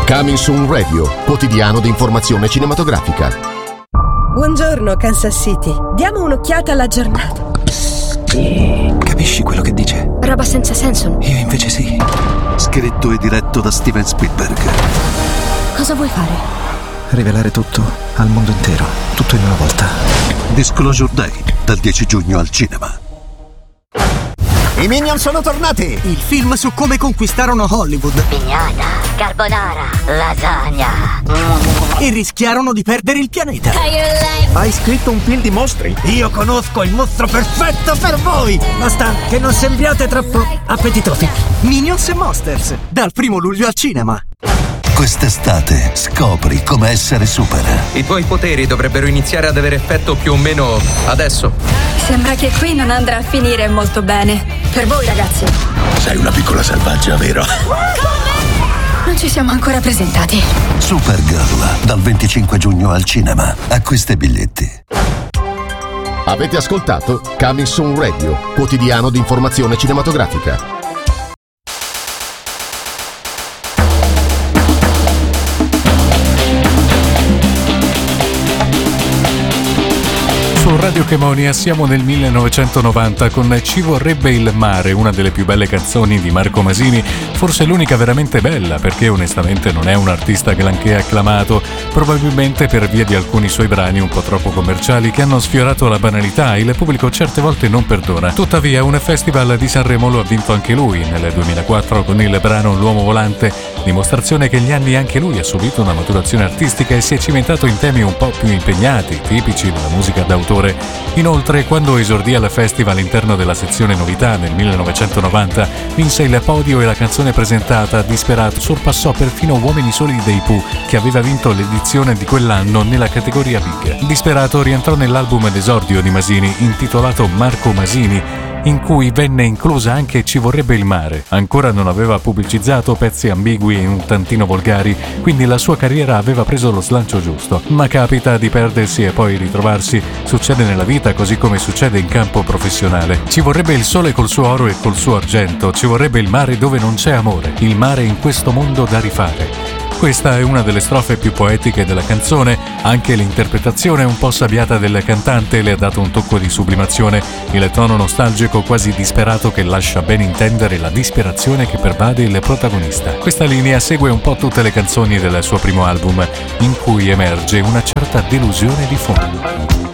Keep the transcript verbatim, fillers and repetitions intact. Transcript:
Coming Soon Radio, quotidiano di informazione cinematografica. Buongiorno Kansas City, diamo un'occhiata alla giornata. Capisci quello che dice? Roba senza senso. Io invece sì. Scritto e diretto da Steven Spielberg. Cosa vuoi fare? Rivelare tutto al mondo intero, tutto in una volta. Disclosure Day, dal dieci giugno al cinema. I Minion sono tornati! Il film su come conquistarono Hollywood. Pignata, carbonara, lasagna. E rischiarono di perdere il pianeta. Hai scritto un film di mostri? Io conosco il mostro perfetto per voi! Basta che non sembriate troppo appetitosi. Minions e Monsters, dal primo luglio al cinema. Quest'estate scopri come essere super. I tuoi poteri dovrebbero iniziare ad avere effetto più o meno adesso. Sembra che qui non andrà a finire molto bene. Per voi, ragazzi. Sei una piccola selvaggia, vero? Non ci siamo ancora presentati. Supergirl, dal venticinque giugno al cinema. Acquista i biglietti. Avete ascoltato Coming Soon Radio, quotidiano di informazione cinematografica. Su Radio Chemonia siamo nel millenovecentonovanta con Ci vorrebbe il mare, una delle più belle canzoni di Marco Masini, forse l'unica veramente bella, perché onestamente non è un artista granché acclamato, probabilmente per via di alcuni suoi brani un po' troppo commerciali che hanno sfiorato la banalità e il pubblico certe volte non perdona. Tuttavia un festival di Sanremo lo ha vinto anche lui nel duemilaquattro con il brano L'uomo volante, dimostrazione che negli anni anche lui ha subito una maturazione artistica e si è cimentato in temi un po' più impegnati, tipici della musica d'autore. Inoltre, quando esordì al festival all'interno della sezione novità nel millenovecentonovanta, vinse il podio e la canzone presentata, Disperato, sorpassò perfino Uomini Soli dei Pooh, che aveva vinto l'edizione di quell'anno nella categoria Big. Disperato rientrò nell'album d'esordio di Masini, intitolato Marco Masini, in cui venne inclusa anche Ci vorrebbe il mare. Ancora non aveva pubblicizzato pezzi ambigui e un tantino volgari, quindi la sua carriera aveva preso lo slancio giusto. Ma capita di perdersi e poi ritrovarsi, succede nella vita così come succede in campo professionale. Ci vorrebbe il sole col suo oro e col suo argento, ci vorrebbe il mare dove non c'è amore, il mare in questo mondo da rifare. Questa è una delle strofe più poetiche della canzone, anche l'interpretazione un po' sabbiata del cantante le ha dato un tocco di sublimazione, il tono nostalgico quasi disperato che lascia ben intendere la disperazione che pervade il protagonista. Questa linea segue un po' tutte le canzoni del suo primo album, in cui emerge una certa delusione di fondo.